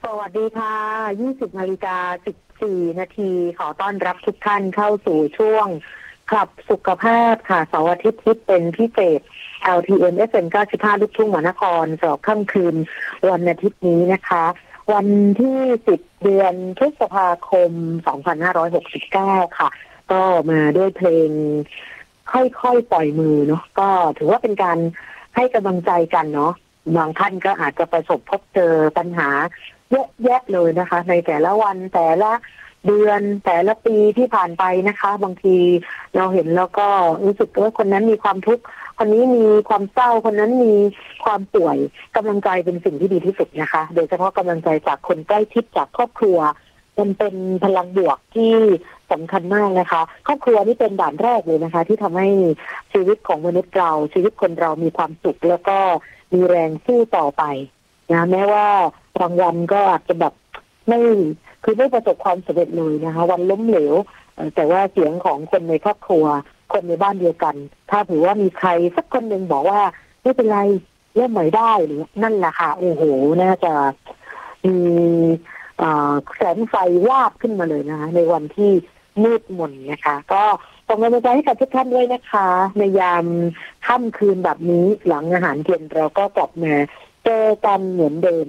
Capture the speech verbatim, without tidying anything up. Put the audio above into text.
วัสดีค่ะยี่สิบนาฬิกาสิบสี่นาทีขอต้อนรับทุกท่านเข้าสู่ช่วงขับสุขภาพค่ะเสาร์อาทิตย์ที่เป็นพิเศษ แอล ที เอ็ม เอฟ เอ็ม เก้าสิบห้าลูกทุ่งมหานครสำหรับค่ำคืนวันอาทิตย์นี้นะคะ วันที่สิบเดือนพฤษภาคมสองพันห้าร้อยหกสิบเก้าค่ะก็มาด้วยเพลงค่อยๆปล่อยมือเนาะก็ถือว่าเป็นการให้กำลังใจกันเนาะบางท่านก็อาจจะประสบพบเจอปัญหาเยอะแยะเลยนะคะในแต่ละวันแต่ละเดือนแต่ละปีที่ผ่านไปนะคะบางทีเราเห็นแล้วก็รู้สึกว่าคนนั้นมีความทุกข์คนนี้มีความเศร้าคนนั้นมีความป่วยกำลังใจเป็นสิ่งที่ดีที่สุดนะคะโดยเฉพาะกำลังใจจากคนใกล้ชิดจากครอบครัวมันเป็นพลังบวกที่สำคัญมากนะคะครอบครัวนี่เป็นด่านแรกเลยนะคะที่ทำให้ชีวิตของมนุษย์เราชีวิตคนเรามีความสุขแล้วก็มีแรงสู้ต่อไปนะแม้ว่ารางวัลก็อาจจะแบบไม่คือไม่ประสบความสำเร็จเลยนะคะวันล้มเหลวแต่ว่าเสียงของคนในครอบครัวคนในบ้านเดียวกันถ้าถือว่ามีใครสักคนหนึ่งบอกว่าไม่เป็นไรเริ่มใหม่ได้หรือนั่นแหละค่ะโอ้โหน่าจะมีแสงไฟวาบขึ้นมาเลยนะคะในวันที่มืดมนนะคะก็ส่งกำลังใจให้กับทุกท่านด้วยนะคะในยามค่ำคืนแบบนี้หลังอาหารเย็นเราก็กลับมาเจอกันเหมือนเดิม